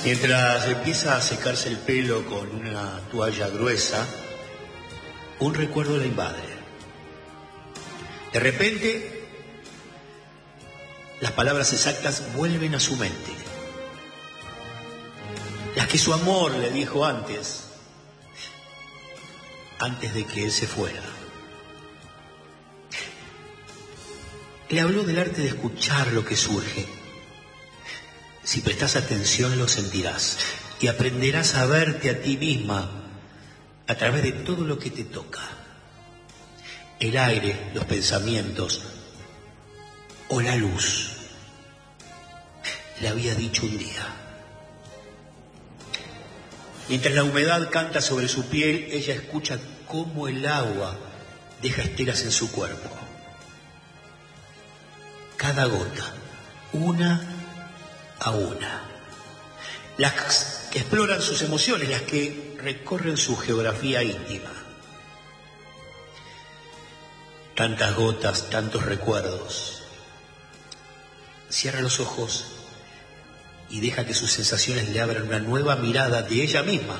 Mientras empieza a secarse el pelo con una toalla gruesa, un recuerdo la invade. De repente, las palabras exactas vuelven a su mente. Las que su amor le dijo antes de que él se fuera. Le habló del arte de escuchar lo que surge. Si prestas atención lo sentirás y aprenderás a verte a ti misma a través de todo lo que te toca. El aire, los pensamientos o la luz. Le había dicho un día. Mientras la humedad canta sobre su piel, ella escucha cómo el agua deja estelas en su cuerpo. Cada gota, una a una. Las que exploran sus emociones, las que recorren su geografía íntima. Tantas gotas, tantos recuerdos. Cierra los ojos y deja que sus sensaciones le abran una nueva mirada de ella misma.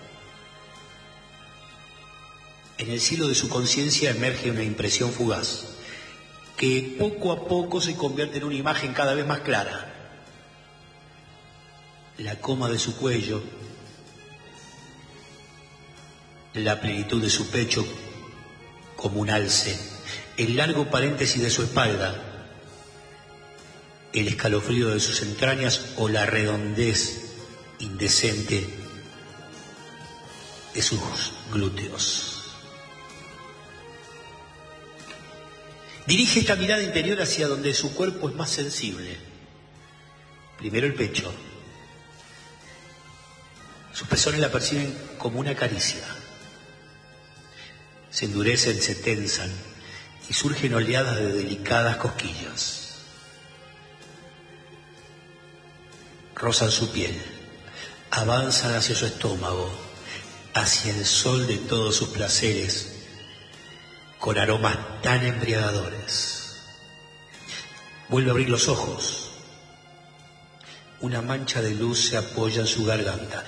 En el cielo de su conciencia emerge una impresión fugaz, que poco a poco se convierte en una imagen cada vez más clara. La coma de su cuello, la plenitud de su pecho como un alce, el largo paréntesis de su espalda, el escalofrío de sus entrañas o la redondez indecente de sus glúteos. Dirige esta mirada interior hacia donde su cuerpo es más sensible. Primero el pecho. Sus pezones la perciben como una caricia. Se endurecen, se tensan y surgen oleadas de delicadas cosquillas. Rozan su piel, avanzan hacia su estómago, hacia el sol de todos sus placeres, con aromas tan embriagadores. Vuelve a abrir los ojos. Una mancha de luz se apoya en su garganta.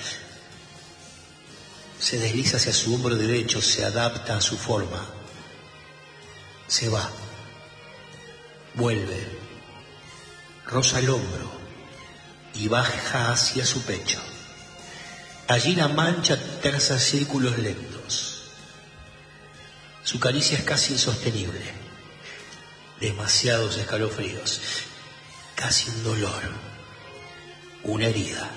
Se desliza hacia su hombro derecho, se adapta a su forma. Se va. Vuelve. Roza el hombro y baja hacia su pecho. Allí la mancha traza círculos lentos. Su caricia es casi insostenible. Demasiados escalofríos. Casi un dolor. Una herida.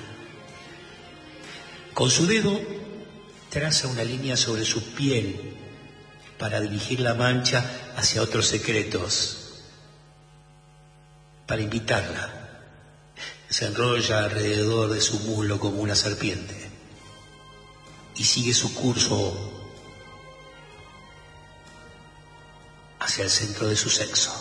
Con su dedo traza una línea sobre su piel para dirigir la mancha hacia otros secretos. Para invitarla. Se enrolla alrededor de su muslo como una serpiente y sigue su curso hacia el centro de su sexo.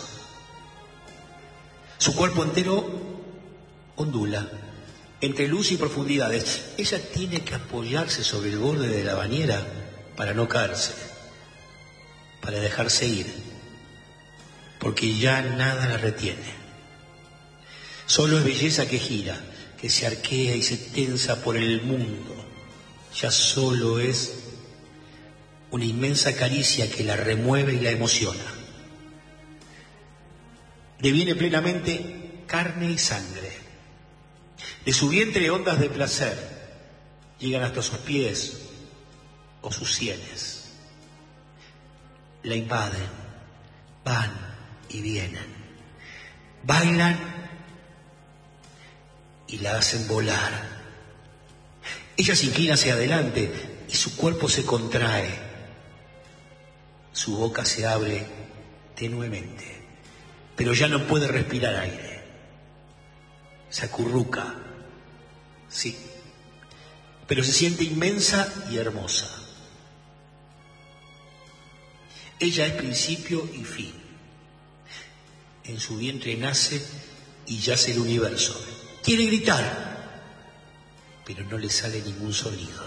Su cuerpo entero ondula entre luz y profundidades. Ella tiene que apoyarse sobre el borde de la bañera para no caerse, para dejarse ir, porque ya nada la retiene. Solo es belleza que gira, que se arquea y se tensa por el mundo. Ya solo es una inmensa caricia que la remueve y la emociona. Deviene plenamente carne y sangre. De su vientre ondas de placer llegan hasta sus pies o sus sienes. La invaden, van y vienen, bailan y la hacen volar. Ella se inclina hacia adelante y su cuerpo se contrae. Su boca se abre tenuemente, pero ya no puede respirar aire. Se acurruca, sí, pero se siente inmensa y hermosa. Ella es principio y fin. En su vientre nace y yace el universo. Quiere gritar, pero no le sale ningún sonido.